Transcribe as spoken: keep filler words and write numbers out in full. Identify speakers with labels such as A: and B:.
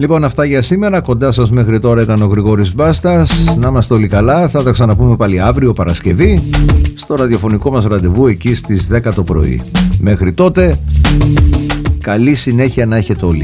A: Λοιπόν, αυτά για σήμερα. Κοντά σας μέχρι τώρα ήταν ο Γρηγόρης Μπάστας. Να είμαστε όλοι καλά. Θα τα ξαναπούμε πάλι αύριο Παρασκευή στο ραδιοφωνικό μας ραντεβού εκεί στις δέκα το πρωί. Μέχρι τότε, καλή συνέχεια να έχετε όλοι.